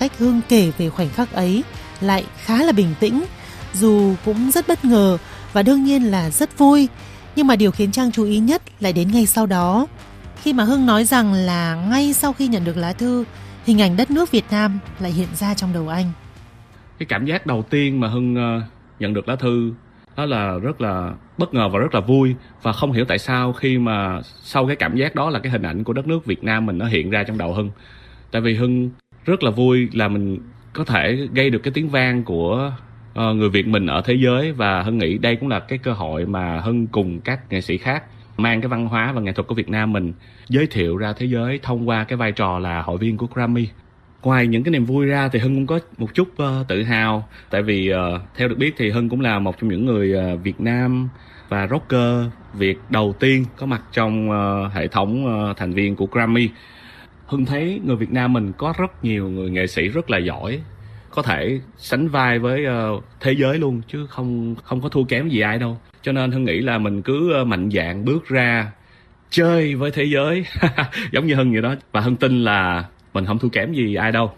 cách Hưng kể về khoảnh khắc ấy lại khá là bình tĩnh, dù cũng rất bất ngờ và đương nhiên là rất vui. Nhưng mà điều khiến Trang chú ý nhất lại đến ngay sau đó, khi mà Hưng nói rằng là ngay sau khi nhận được lá thư, hình ảnh đất nước Việt Nam lại hiện ra trong đầu anh. Cái cảm giác đầu tiên mà Hưng nhận được lá thư đó là rất là bất ngờ và rất là vui. Và không hiểu tại sao khi mà sau cái cảm giác đó là cái hình ảnh của đất nước Việt Nam mình nó hiện ra trong đầu Hưng. Tại vì Hưng rất là vui là mình có thể gây được cái tiếng vang của người Việt mình ở thế giới. Và Hưng nghĩ đây cũng là cái cơ hội mà Hưng cùng các nghệ sĩ khác mang cái văn hóa và nghệ thuật của Việt Nam mình giới thiệu ra thế giới thông qua cái vai trò là hội viên của Grammy. Ngoài những cái niềm vui ra thì Hưng cũng có một chút tự hào. Tại vì theo được biết thì Hưng cũng là một trong những người Việt Nam và rocker Việt đầu tiên có mặt trong hệ thống thành viên của Grammy. Hưng thấy người Việt Nam mình có rất nhiều người nghệ sĩ rất là giỏi, có thể sánh vai với thế giới luôn, chứ không có thua kém gì ai đâu. Cho nên Hưng nghĩ là mình cứ mạnh dạn bước ra chơi với thế giới giống như Hưng vậy đó. Và Hưng tin là mình không thua kém gì ai đâu.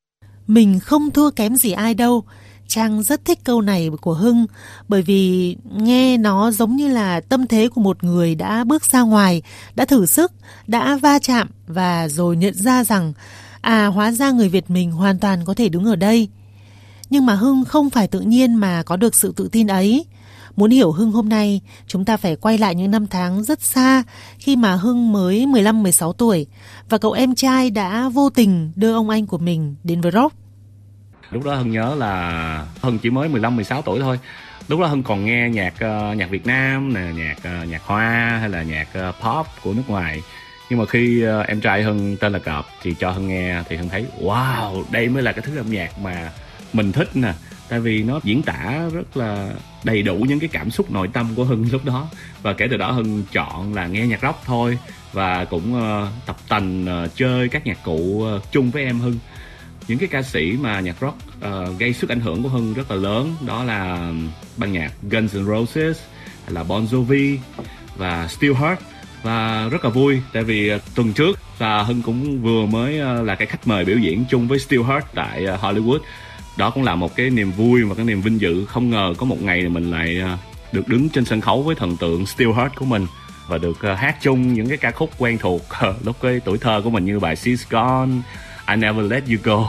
Mình không thua kém gì ai đâu. Trang rất thích câu này của Hưng, bởi vì nghe nó giống như là tâm thế của một người đã bước ra ngoài, đã thử sức, đã va chạm và rồi nhận ra rằng hóa ra người Việt mình hoàn toàn có thể đứng ở đây. Nhưng mà Hưng không phải tự nhiên mà có được sự tự tin ấy. Muốn hiểu Hưng hôm nay, chúng ta phải quay lại những năm tháng rất xa, khi mà Hưng mới 15-16 tuổi và cậu em trai đã vô tình đưa ông anh của mình đến với rock. Lúc đó Hưng nhớ là Hưng chỉ mới 15-16 tuổi thôi. Lúc đó Hưng còn nghe nhạc Việt Nam nè, nhạc Hoa hay là nhạc pop của nước ngoài. Nhưng mà khi em trai Hưng tên là Cọp thì cho Hưng nghe thì Hưng thấy wow, đây mới là cái thứ âm nhạc mà mình thích nè. Tại vì nó diễn tả rất là đầy đủ những cái cảm xúc nội tâm của Hưng lúc đó. Và kể từ đó Hưng chọn là nghe nhạc rock thôi. Và cũng tập tành chơi các nhạc cụ chung với em Hưng. Những cái ca sĩ mà nhạc rock gây sức ảnh hưởng của Hưng rất là lớn, đó là ban nhạc Guns N' Roses, hay là Bon Jovi và Steelheart. Và rất là vui tại vì tuần trước và Hưng cũng vừa mới là cái khách mời biểu diễn chung với Steelheart tại Hollywood. Đó cũng là một cái niềm vui và cái niềm vinh dự. Không ngờ có một ngày thì mình lại được đứng trên sân khấu với thần tượng Steelheart của mình và được hát chung những cái ca khúc quen thuộc lúc cái tuổi thơ của mình, như bài She's Gone, I Never Let You Go.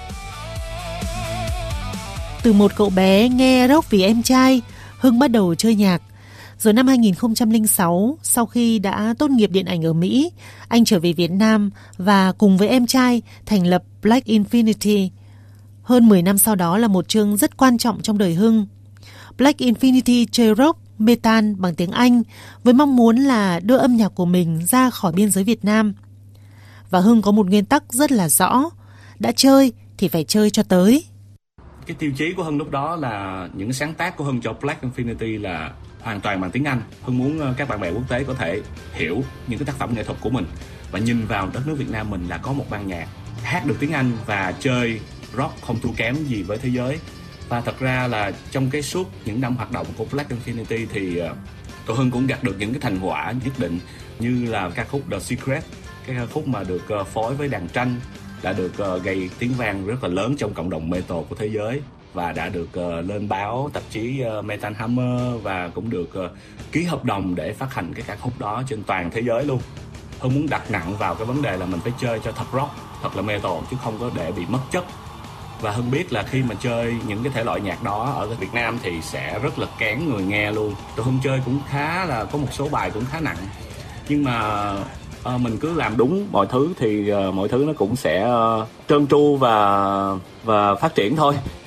Từ một cậu bé nghe rock vì em trai, Hưng bắt đầu chơi nhạc. Rồi năm 2006, sau khi đã tốt nghiệp điện ảnh ở Mỹ, anh trở về Việt Nam và cùng với em trai thành lập Black Infinity. Hơn 10 năm sau đó là một chương rất quan trọng trong đời Hưng. Black Infinity chơi rock, metal bằng tiếng Anh với mong muốn là đưa âm nhạc của mình ra khỏi biên giới Việt Nam. Và Hưng có một nguyên tắc rất là rõ, đã chơi thì phải chơi cho tới. Cái tiêu chí của Hưng lúc đó là những sáng tác của Hưng cho Black Infinity là hoàn toàn bằng tiếng Anh. Hưng muốn các bạn bè quốc tế có thể hiểu những cái tác phẩm nghệ thuật của mình và nhìn vào đất nước Việt Nam mình là có một ban nhạc hát được tiếng Anh và chơi rock không thua kém gì với thế giới. Và thật ra là trong cái suốt những năm hoạt động của Black Infinity thì tụi Hưng cũng đạt được những cái thành quả nhất định, như là ca khúc The Secret, cái ca khúc mà được phối với đàn tranh, đã được gây tiếng vang rất là lớn trong cộng đồng metal của thế giới và đã được lên báo tạp chí Metal Hammer và cũng được ký hợp đồng để phát hành cái ca khúc đó trên toàn thế giới luôn. Hưng muốn đặt nặng vào cái vấn đề là mình phải chơi cho thật rock, thật là metal chứ không có để bị mất chất. Và Hưng biết là khi mà chơi những cái thể loại nhạc đó ở Việt Nam thì sẽ rất là kén người nghe luôn. Tụi Hưng chơi cũng khá là có một số bài cũng khá nặng, nhưng mà mình cứ làm đúng mọi thứ thì mọi thứ nó cũng sẽ trơn tru và phát triển thôi.